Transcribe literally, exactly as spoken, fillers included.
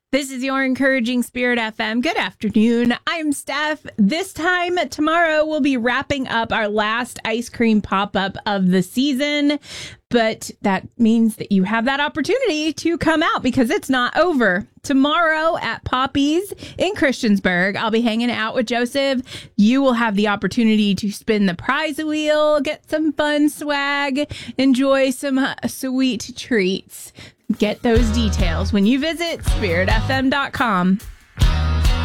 This is your Encouraging Spirit F M. Good afternoon. I'm Steph. This time tomorrow, we'll be wrapping up our last ice cream pop-up of the season. But that means that you have that opportunity to come out because it's not over. Tomorrow at Poppy's in Christiansburg, I'll be hanging out with Joseph. You will have the opportunity to spin the prize wheel, get some fun swag, enjoy some uh, sweet treats. Get those details when you visit spirit f m dot com.